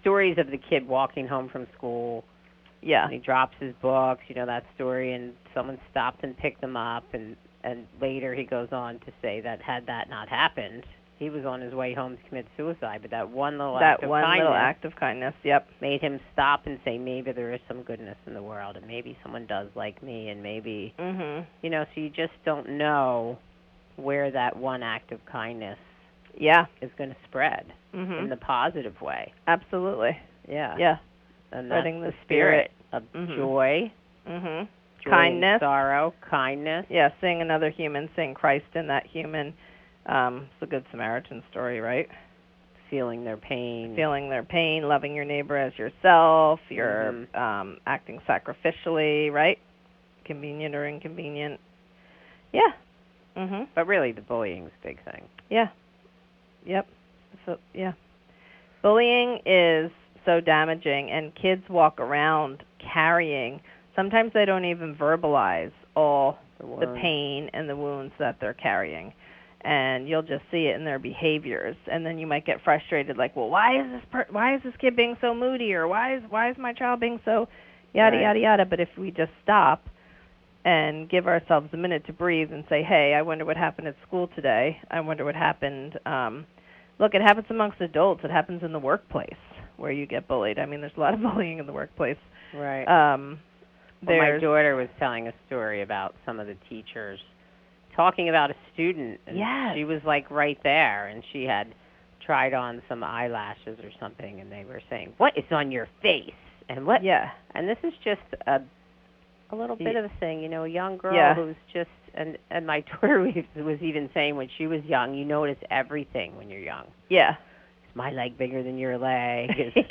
stories of the kid walking home from school. Yeah. And he drops his books, that story, and someone stopped and picked him up, and later he goes on to say that had that not happened, he was on his way home to commit suicide, but that one little act of kindness yep, made him stop and say, maybe there is some goodness in the world, and maybe someone does like me, and maybe, so you just don't know where that one act of kindness is going to spread in the positive way. Absolutely. Yeah. Yeah. And spreading that's the spirit of joy, joy, kindness, sorrow, kindness. Yeah, seeing another human, seeing Christ in that human. It's a Good Samaritan story, right? Feeling their pain, loving your neighbor as yourself. You're acting sacrificially, right? Convenient or inconvenient. Yeah. But really, the bullying is a big thing. Yeah. Yep. So bullying is so damaging, and kids walk around carrying. Sometimes they don't even verbalize all the pain and the wounds that they're carrying, and you'll just see it in their behaviors. And then you might get frustrated, like, well, why is this kid being so moody, or why is my child being so yada yada yada? But if we just stop and give ourselves a minute to breathe and say, hey, I wonder what happened at school today. I wonder what happened. Look, it happens amongst adults. It happens in the workplace where you get bullied. I mean, there's a lot of bullying in the workplace. Right. My daughter was telling a story about some of the teachers talking about a student. And she was, like, right there, and she had tried on some eyelashes or something, and they were saying, what is on your face? And what? Yeah. And this is just a little bit of a thing, a young girl who's just, and my daughter was even saying when she was young, you notice everything when you're young. Yeah. Is my leg bigger than your leg?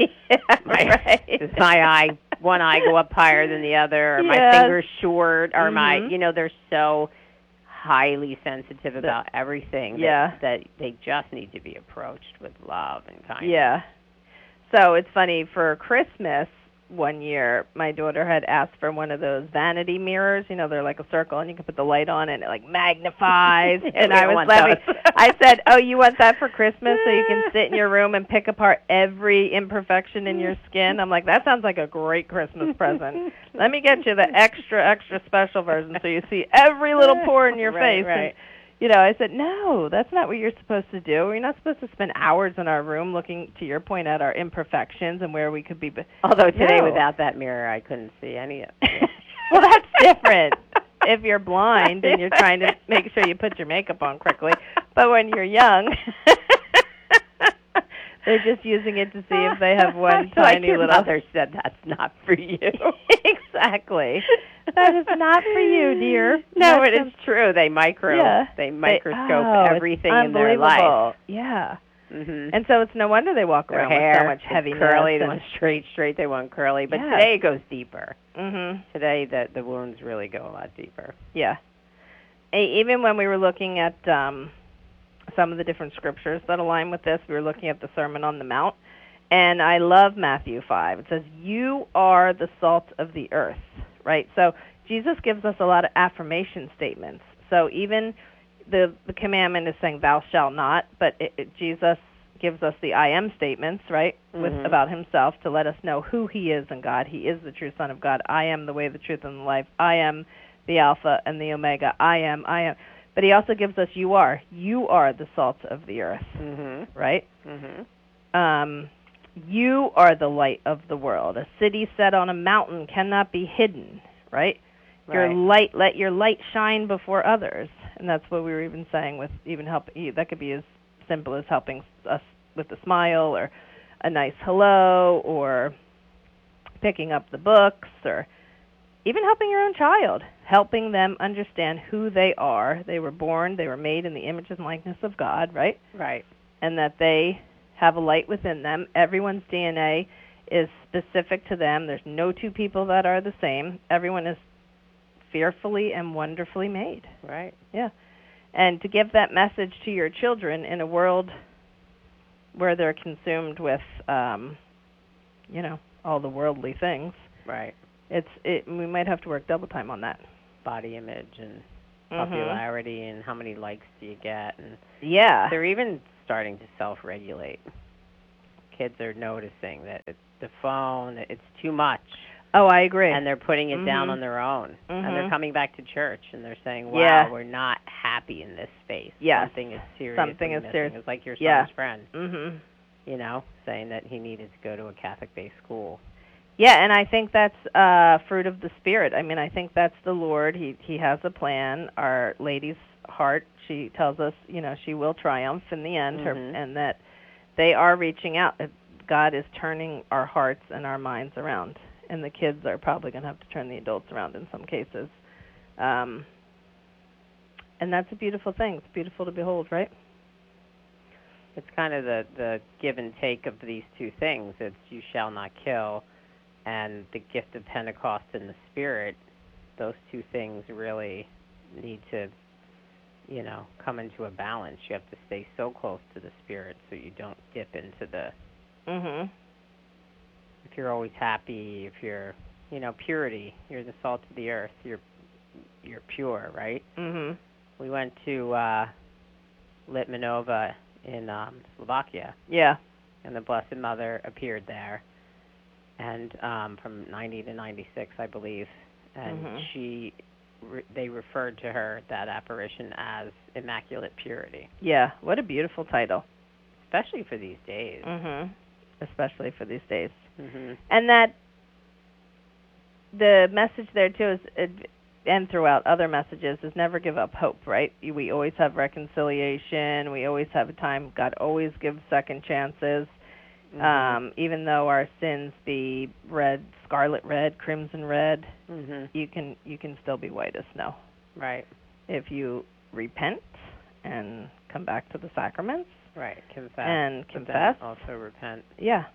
Does my one eye go up higher than the other? Or my fingers short? Or my, they're so highly sensitive about everything that they just need to be approached with love and kindness. Yeah. So it's funny, for Christmas one year, my daughter had asked for one of those vanity mirrors. They're like a circle, and you can put the light on, and it, like, magnifies. And I was laughing. I said, oh, you want that for Christmas so you can sit in your room and pick apart every imperfection in your skin? I'm like, that sounds like a great Christmas present. Let me get you the extra special version so you see every little pore in your face. Right. And, I said, no, that's not what you're supposed to do. You're not supposed to spend hours in our room looking, to your point, at our imperfections and where we could be. Although today, without that mirror, I couldn't see any of it. Well, that's different if you're blind and you're trying to make sure you put your makeup on quickly. But when you're young, they're just using it to see if they have one tiny little... Your mother said that's not for you. Exactly. That is not for you, dear. No, it is true. They microscope everything in their life. Yeah. And so it's no wonder they walk around with so much heaviness. Curly, they want straight, they want curly. But today it goes deeper. Today the wounds really go a lot deeper. Yeah. Even when we were looking at some of the different scriptures that align with this, we were looking at the Sermon on the Mount. And I love Matthew 5. It says, you are the salt of the earth, right? So Jesus gives us a lot of affirmation statements. So even the commandment is saying, thou shalt not, but Jesus gives us the I am statements, right, about himself to let us know who he is in God. He is the true Son of God. I am the way, the truth, and the life. I am the Alpha and the Omega. I am. But he also gives us you are. You are the salt of the earth, right? You are the light of the world. A city set on a mountain cannot be hidden, right? Your light, let your light shine before others. And that's what we were even saying with even help. That could be as simple as helping us with a smile or a nice hello or picking up the books or even helping your own child, helping them understand who they are. They were born, they were made in the image and likeness of God, right? Right. And that they have a light within them. Everyone's DNA is specific to them. There's no two people that are the same. Everyone is fearfully and wonderfully made. Right. Yeah. And to give that message to your children in a world where they're consumed with, all the worldly things. Right. We might have to work double time on that. Body image and popularity and how many likes do you get. And yeah. they're even starting to self-regulate. kids are noticing that the phone, it's too much. Oh, I agree. And they're putting it down on their own. And they're coming back to church and they're saying, wow, we're not happy in this space. Yes. Something is serious. Something is serious. It's like your son's friend, you know, saying that he needed to go to a Catholic-based school. Yeah, and I think that's fruit of the Spirit. I mean, I think that's the Lord. He has a plan. Our Lady's heart, she tells us, you know, she will triumph in the end, and that they are reaching out. God is turning our hearts and our minds around. And the kids are probably going to have to turn the adults around in some cases. And that's a beautiful thing. It's beautiful to behold, right? It's kind of the give and take of these two things. It's you shall not kill and the gift of Pentecost in the Spirit. Those two things really need to, you know, come into a balance. You have to stay so close to the Spirit so you don't dip into the... If you're always happy, if you're, you know, purity, you're the salt of the earth, you're pure, right? We went to Litmanova in Slovakia. Yeah. And the Blessed Mother appeared there, and from 90 to 96, I believe, and they referred to her, that apparition, as Immaculate Purity. Yeah, what a beautiful title. Especially for these days. Especially for these days. And that the message there too is, and throughout other messages, is never give up hope, right? We always have reconciliation. We always have a time. God always gives second chances. Even though our sins be red, scarlet red, crimson red, you can still be white as snow. Right. If you repent and come back to the sacraments. Right. Confess. And confess. Also repent. Yeah.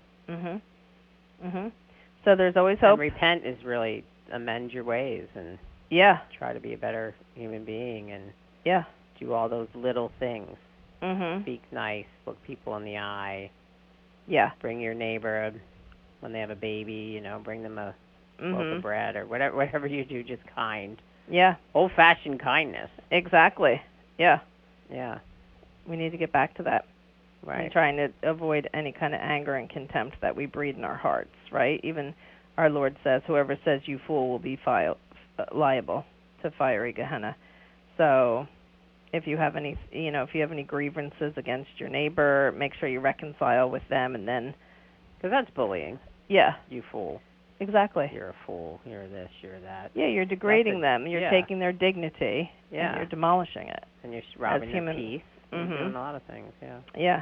So there's always hope. And repent is really amend your ways and try to be a better human being and do all those little things. Speak nice, look people in the eye. Yeah. Bring your neighbor when they have a baby, you know, bring them a loaf of bread or whatever you do, just kind. Yeah. Old-fashioned kindness. Exactly. Yeah. Yeah. We need to get back to that. Right. And trying to avoid any kind of anger and contempt that we breed in our hearts, right? Even our Lord says, whoever says you fool will be liable to fiery Gehenna. So if you have any, you know, if you have any grievances against your neighbor, make sure you reconcile with them and then... Because that's bullying. Yeah. You fool. Exactly. You're a fool. You're this, you're that. Yeah, you're degrading them. You're taking their dignity. Yeah. And you're demolishing it. And you're robbing their peace. You're doing a lot of things, Yeah.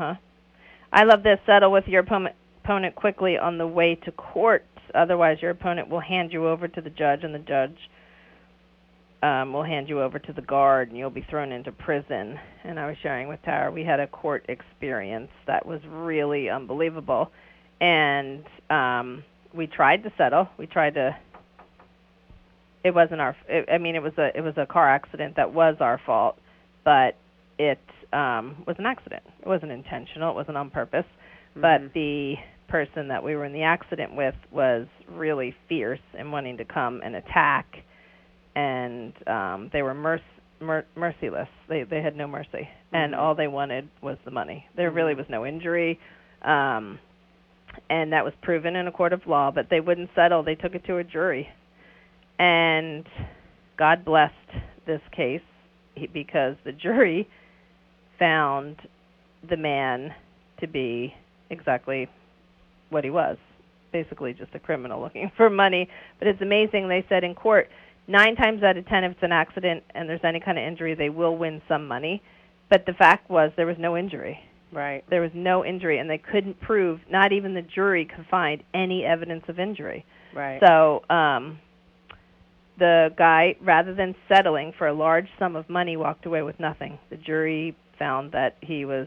I love this. Settle with your opponent quickly on the way to court. Otherwise, your opponent will hand you over to the judge, and the judge will hand you over to the guard, and you'll be thrown into prison. And I was sharing with Tara, we had a court experience that was really unbelievable. And we tried to settle. We tried to... It wasn't our... it was a car accident that was our fault, but... It was an accident. It wasn't intentional. It wasn't on purpose. But the person that we were in the accident with was really fierce and wanting to come and attack. And they were merciless. They had no mercy. And all they wanted was the money. There really was no injury. And that was proven in a court of law. But they wouldn't settle. They took it to a jury. And God blessed this case because the jury... found the man to be exactly what he was, basically just a criminal looking for money. But it's amazing, they said in court, 9 times out of 10 if it's an accident and there's any kind of injury, they will win some money. But the fact was there was no injury. Right. There was no injury, and they couldn't prove, not even the jury could find any evidence of injury. Right. So the guy, rather than settling for a large sum of money, walked away with nothing. The jury found that he was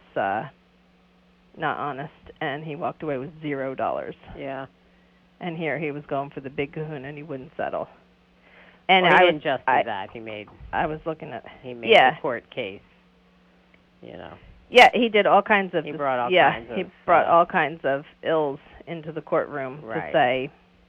not honest, and he walked away with $0. Yeah. And here he was going for the big kahuna, and he wouldn't settle. And he didn't just do that. I was looking at... He made the court case, you know. Yeah, he did all kinds of... He brought all kinds of... he brought all kinds of ills into the courtroom to say...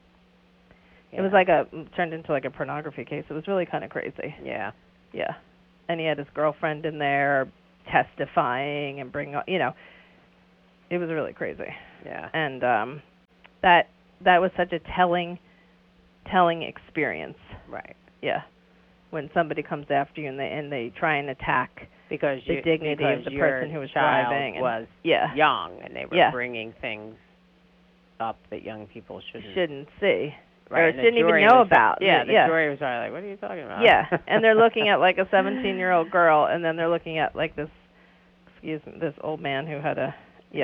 It was turned into like a pornography case. It was really kind of crazy. Yeah. Yeah. And he had his girlfriend in there testifying and it was really crazy. Yeah. And that was such a telling experience. Right. Yeah. When somebody comes after you and they try and attack because the dignity of the person who was child driving was yeah. young, and they were bringing things up that young people shouldn't see. Right. Or shouldn't even know about. Yeah, the jury was probably like, what are you talking about? Yeah, and they're looking at like a 17-year-old girl, and then they're looking at like this old man who had a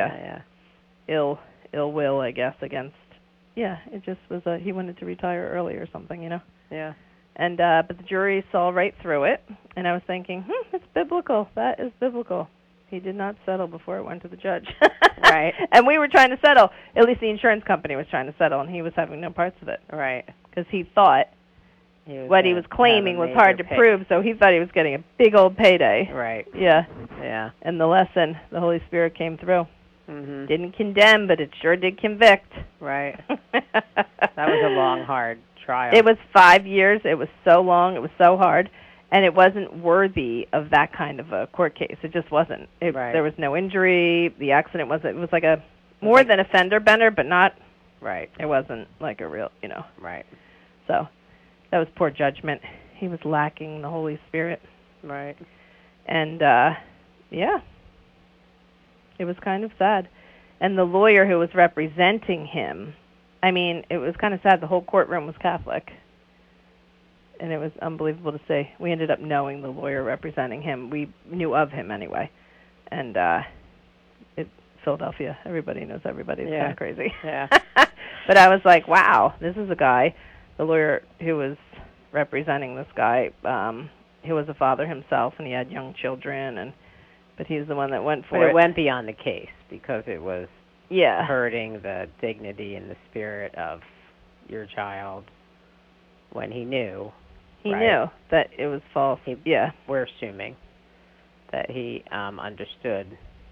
ill will, I guess, against. Yeah, it just was he wanted to retire early or something, you know. Yeah. And but the jury saw right through it, and I was thinking, it's biblical. That is biblical. He did not settle before it went to the judge. Right. And we were trying to settle. At least the insurance company was trying to settle, and he was having no parts of it. Right. Because he thought what he was claiming was hard to prove, so he thought he was getting a big old payday. Right. Yeah. Yeah. And the lesson, the Holy Spirit came through. Mm-hmm. Didn't condemn, but it sure did convict. Right. That was a long, hard trial. It was 5 years. It was so long. It was so hard. And it wasn't worthy of that kind of a court case. It just wasn't. Right. There was no injury. The accident wasn't. It was like a more than a fender bender, but not. Right. It wasn't like a real, you know. Right. So that was poor judgment. He was lacking the Holy Spirit. Right. And yeah, it was kind of sad. And the lawyer who was representing him, I mean, it was kind of sad. The whole courtroom was Catholic. And it was unbelievable to see. We ended up knowing the lawyer representing him. We knew of him anyway. And Philadelphia, everybody knows everybody. It's kind of crazy. Yeah. But I was like, wow, this is a guy, the lawyer who was representing this guy, he was a father himself, and he had young children, but he's the one that went for it. But it went beyond the case because it was yeah. hurting the dignity and the spirit of your child when he knew. He knew that it was false. We're assuming that he understood.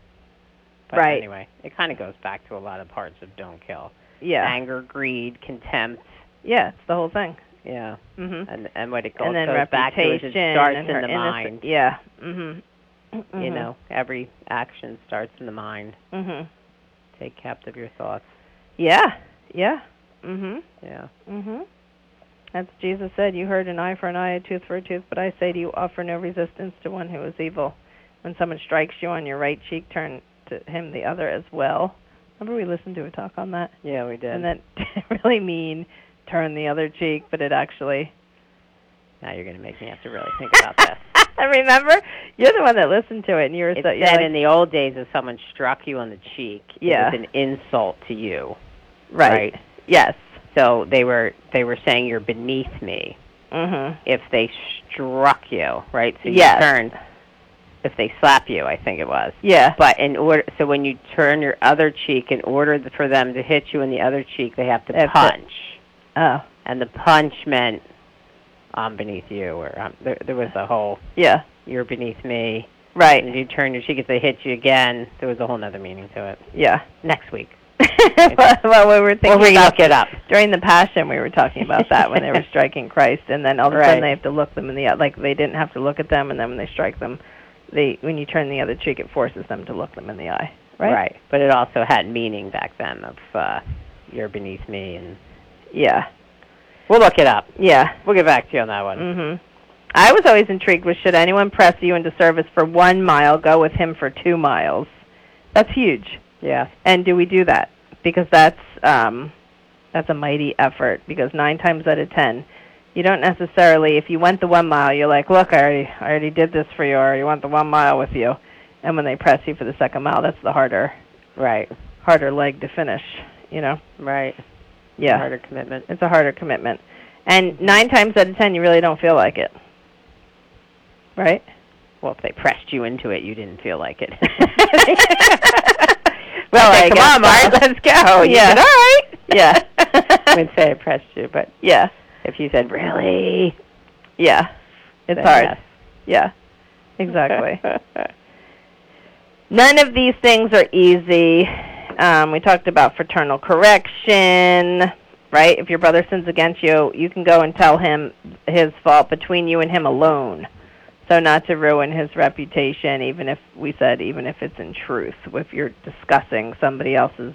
But right. Anyway, it kind of goes back to a lot of parts of Don't Kill. Yeah. Anger, greed, contempt. Yeah, it's the whole thing. Yeah. Mm-hmm. And what it goes, and then goes back to is it starts in the mind. Yeah. Mm-hmm. Mm-hmm. You know, every action starts in the mind. Mm-hmm. Take captive your thoughts. Yeah. Yeah. Mm-hmm. Yeah. Mm-hmm. As Jesus said, you heard an eye for an eye, a tooth for a tooth, but I say to you, offer no resistance to one who is evil. When someone strikes you on your right cheek, turn to him the other as well. Remember we listened to a talk on that? Yeah, we did. And that didn't really mean turn the other cheek, but it actually... Now you're going to make me have to really think about this. Remember? You're the one that listened to it, and you were so... It said in the old days if someone struck you on the cheek, it was an insult to you. Right. Yes. So they were saying you're beneath me. Mm-hmm. If they struck you, right? So you turn. If they slap you, I think it was. Yeah. But so when you turn your other cheek, in order for them to hit you in the other cheek, they have to punch. Oh. And the punch meant I'm beneath you, or there was a whole. Yeah. You're beneath me. Right. And you turn your cheek, if they hit you again, there was a whole other meaning to it. Yeah. Next week. Well, we were thinking about look it up. During the Passion, we were talking about that when they were striking Christ, and then all of a sudden they have to look them in the eye. Like they didn't have to look at them, and then when they strike them, when you turn the other cheek, it forces them to look them in the eye. Right. Right. But it also had meaning back then of you're beneath me, and we'll look it up. Yeah. We'll get back to you on that one. Mhm. I was always intrigued with should anyone press you into service for 1 mile, go with him for 2 miles. That's huge. Yeah. And do we do that? Because that's a mighty effort. Because 9 times out of 10, you don't necessarily. If you went the 1 mile, you're like, look, I already did this for you. I already went the 1 mile with you. And when they press you for the 2nd mile, that's the harder leg to finish. You know. Right. Yeah. Harder commitment. It's a harder commitment. And 9 times out of 10, you really don't feel like it. Right. Well, if they pressed you into it, you didn't feel like it. Well, come on, Mark, let's go. You said, all right. Yeah. I wouldn't say I pressed you, but if you said, really? Yeah. It's hard. Yes. Yeah. Exactly. None of these things are easy. We talked about fraternal correction, right? If your brother sins against you, you can go and tell him his fault between you and him alone. So not to ruin his reputation, even if it's in truth, if you're discussing somebody else's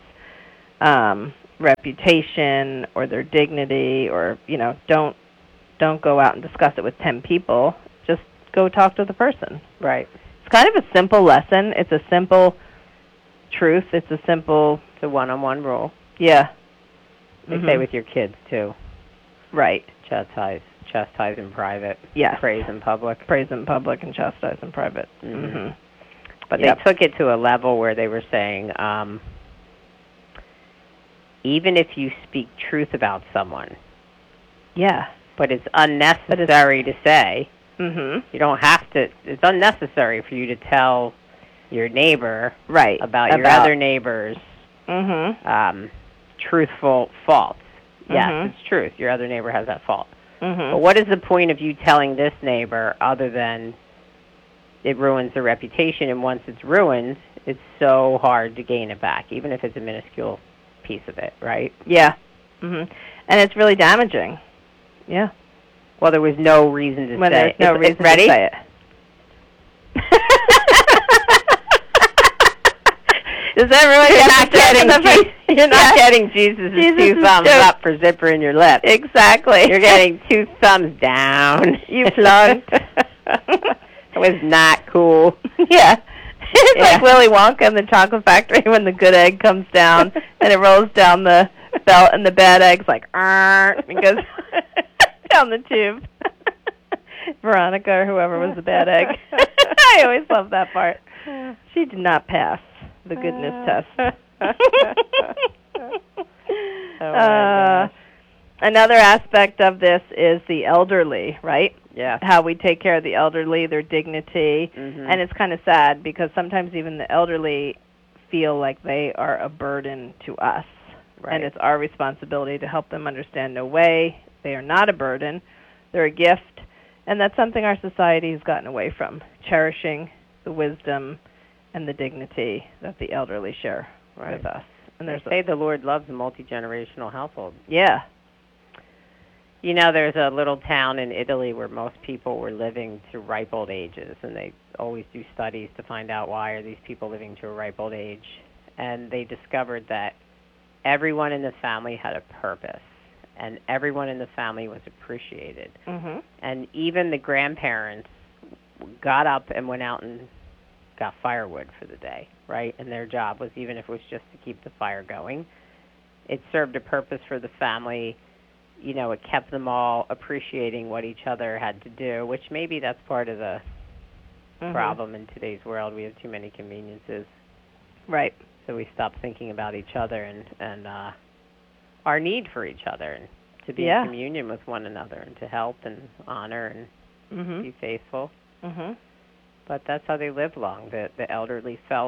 reputation or their dignity, or don't go out and discuss it with 10 people. Just go talk to the person. Right. It's kind of a simple lesson. It's a simple truth. It's a one-on-one rule. Yeah. They say with your kids too. Right. Chastise in private. Yes. Praise in public. Praise in public and chastise in private. But they took it to a level where they were saying, even if you speak truth about someone. Yeah. But it's unnecessary to say. You don't have to. It's unnecessary for you to tell your neighbor about your other neighbor's truthful faults. Yes, it's truth. Your other neighbor has that fault. But what is the point of you telling this neighbor other than it ruins their reputation? And once it's ruined, it's so hard to gain it back, even if it's a minuscule piece of it, right? Yeah. And it's really damaging. Yeah. Well, there was no reason to say it. There's no reason to say it. Does that really? You're not getting Jesus' 2 thumbs up for zippering your lip. Exactly. You're getting 2 thumbs down. You flunked. That was not cool. Yeah. It's like Willy Wonka in the Chocolate Factory when the good egg comes down and it rolls down the belt and the bad egg's like, and goes down the tube. Veronica or whoever was the bad egg. I always love that part. She did not pass the goodness test. Another aspect of this is the elderly, right? Yeah. How we take care of the elderly, their dignity. And it's kind of sad because sometimes even the elderly feel like they are a burden to us. Right. And it's our responsibility to help them understand, no way, they are not a burden. They're a gift. And that's something our society has gotten away from, cherishing the wisdom and the dignity that the elderly share with us. And they say the Lord loves a multi-generational household. Yeah. There's a little town in Italy where most people were living to ripe old ages, and they always do studies to find out why are these people living to a ripe old age. And they discovered that everyone in the family had a purpose, and everyone in the family was appreciated. And even the grandparents got up and went out and got firewood for the day, right? And their job was, even if it was just to keep the fire going, it served a purpose for the family. It kept them all appreciating what each other had to do, which maybe that's part of the problem in today's world. We have too many conveniences. Right. So we stop thinking about each other and our need for each other, and to be in communion with one another, and to help and honor and be faithful. But that's how they lived long. The elderly felt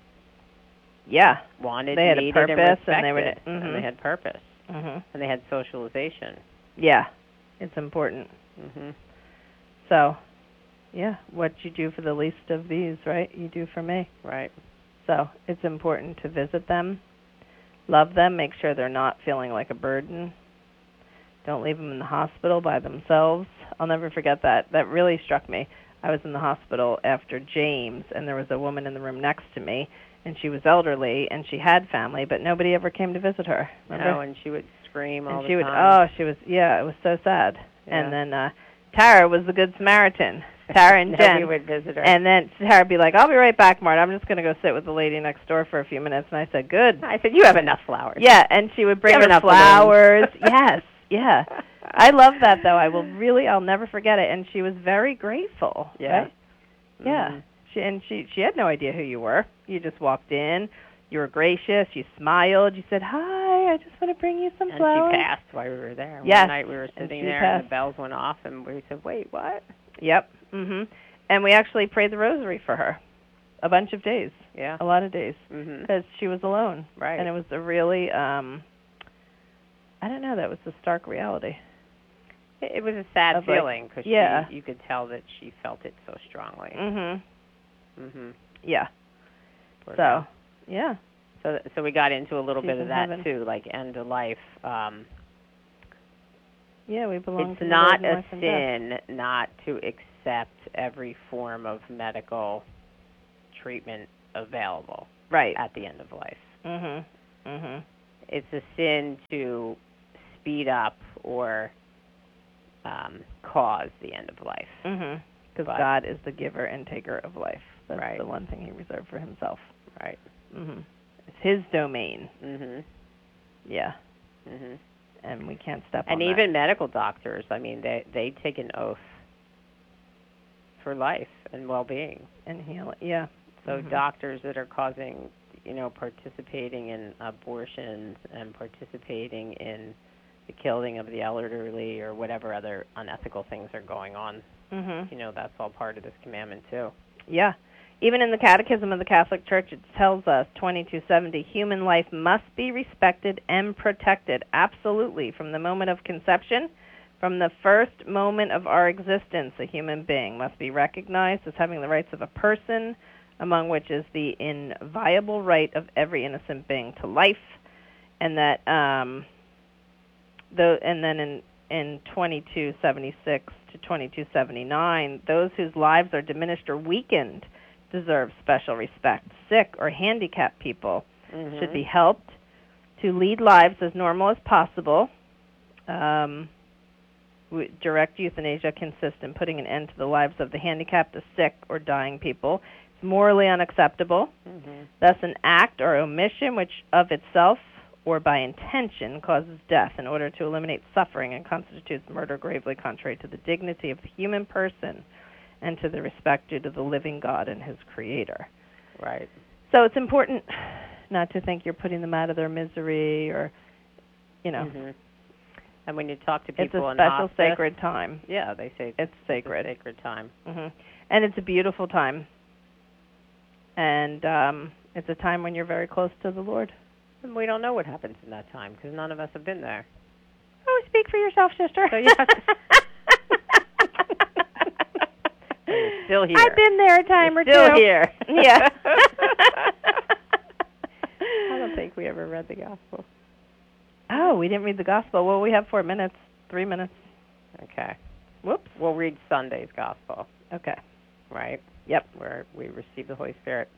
wanted, they had needed, a purpose, and respected, and they were and they had purpose. And they had socialization. Yeah, it's important. So, what you do for the least of these, right, you do for me. Right. So it's important to visit them, love them, make sure they're not feeling like a burden. Don't leave them in the hospital by themselves. I'll never forget that. That really struck me. I was in the hospital after James, and there was a woman in the room next to me, and she was elderly, and she had family, but nobody ever came to visit her. Remember? No, and she would scream all the time. It was so sad. Yeah. And then Tara was the Good Samaritan. Tara and Jen would visit her. And then Tara would be like, I'll be right back, Marta. I'm just going to go sit with the lady next door for a few minutes. And I said, good. I said, you have enough flowers. Yeah, and she would bring her flowers. Yes, yeah. I love that, though. I'll never forget it. And she was very grateful. Yeah. Right? Yeah. She had no idea who you were. You just walked in. You were gracious. You smiled. You said, hi, I just want to bring you some flowers. And she passed while we were there. Yes. One night we were sitting there and the bells went off and we said, wait, what? Yep. And we actually prayed the rosary for her a bunch of days. Yeah. A lot of days. Because she was alone. Right. And it was a really, I don't know, that was a stark reality. It was a sad feeling because you could tell that she felt it so strongly. Yeah. So, yeah. So we got into a little bit of that too, like end of life. Yeah, we belong. It's not a sin not to accept every form of medical treatment available at the end of life. It's a sin to speed up or cause the end of life. Because God is the giver and taker of life. That's the one thing he reserved for himself. Right. It's his domain. Yeah. And we can't step on that. And even medical doctors, I mean, they take an oath for life and well-being. And healing, yeah. So doctors that are causing, participating in abortions and participating in the killing of the elderly or whatever other unethical things are going on, that's all part of this commandment too. Yeah. Even in the Catechism of the Catholic Church, it tells us, 2270, human life must be respected and protected, absolutely, from the moment of conception. From the first moment of our existence, a human being must be recognized as having the rights of a person, among which is the inviolable right of every innocent being to life, and that, and then in 2276 to 2279, those whose lives are diminished or weakened deserve special respect. Sick or handicapped people should be helped to lead lives as normal as possible. Direct euthanasia consists in putting an end to the lives of the handicapped, the sick, or dying people. It's morally unacceptable. Thus, an act or omission which of itself or by intention causes death in order to eliminate suffering and constitutes murder gravely contrary to the dignity of the human person and to the respect due to the living God and his Creator. Right. So it's important not to think you're putting them out of their misery or, And when you talk to people it's a in special hospice, sacred time. Yeah, they say it's sacred. It's a sacred time. And it's a beautiful time. And it's a time when you're very close to the Lord. And we don't know what happens in that time because none of us have been there. Oh, speak for yourself, sister. So you have to You're still here. I've been there a time or two. Still here. Yeah. I don't think we ever read the gospel. Oh, we didn't read the gospel. Well, we have 4 minutes, 3 minutes. Okay. Whoops. We'll read Sunday's gospel. Okay. Right? Yep. Where we receive the Holy Spirit.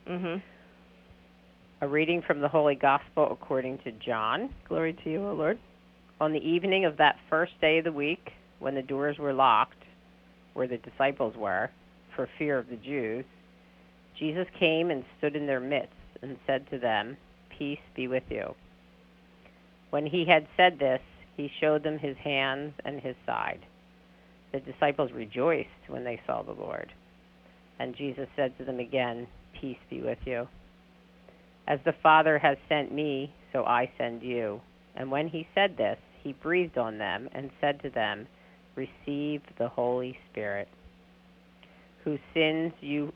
A reading from the Holy Gospel according to John. Glory to you, O Lord. On the evening of that first day of the week, when the doors were locked, where the disciples were, for fear of the Jews, Jesus came and stood in their midst and said to them, "Peace be with you." When he had said this, he showed them his hands and his side. The disciples rejoiced when they saw the Lord. And Jesus said to them again, "Peace be with you. As the Father has sent me, so I send you." And when he said this, he breathed on them and said to them, "Receive the Holy Spirit. Whose sins you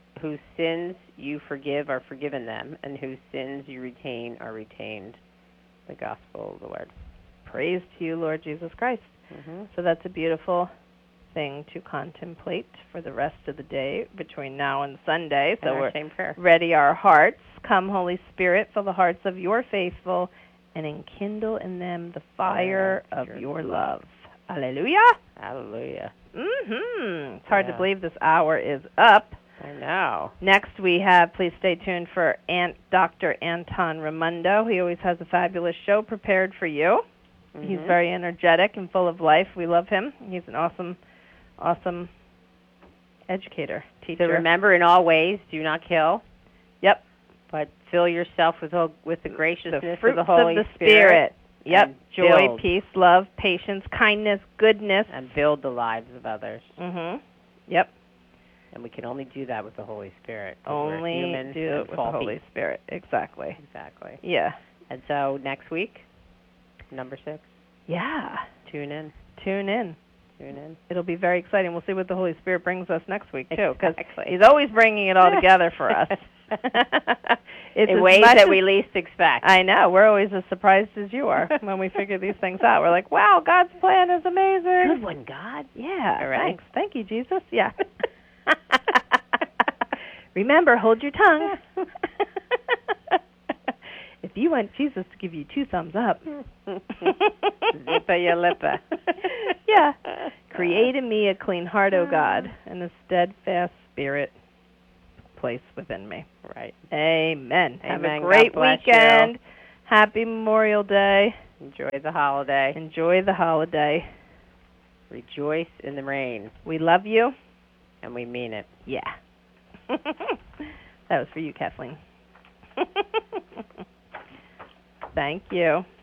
forgive are forgiven them, and whose sins you retain are retained." The Gospel of the Lord. Praise to you, Lord Jesus Christ. So that's a beautiful thing to contemplate for the rest of the day between now and Sunday. So we're ready our hearts. Come, Holy Spirit, fill the hearts of your faithful and enkindle in them the fire of your love. Alleluia. Hallelujah. It's hard to believe this hour is up. I know. Next we have, please stay tuned for Dr. Anton Raimondo. He always has a fabulous show prepared for you. He's very energetic and full of life. We love him. He's an awesome educator, teacher. So remember, in all ways, do not kill. Yep. But fill yourself with the graciousness the fruits of the Holy of the Spirit. Yep. Joy, build. Peace, love, patience, kindness, goodness. And build the lives of others. Yep. And we can only do that with the Holy Spirit. Only we're human do it with the Holy Spirit. Exactly. Yeah. And so next week, number 6. Yeah. Tune in. It'll be very exciting. We'll see what the Holy Spirit brings us next week, too, because Exactly. he's always bringing it all together for us. It's in ways that we least expect. I know. We're always as surprised as you are when we figure these things out. We're like, wow, God's plan is amazing. Good one, God. Yeah. All right. Thanks. Thank you, Jesus. Yeah. Remember, hold your tongue. If you want Jesus to give you 2 thumbs up. Zippa ya lippa. Yeah. Create in me a clean heart, O God, and a steadfast spirit place within me. Right. Amen. Amen. Have a great weekend. You. Happy Memorial Day. Enjoy the holiday. Enjoy the holiday. Rejoice in the rain. We love you. And we mean it. Yeah. That was for you, Kathleen. Thank you.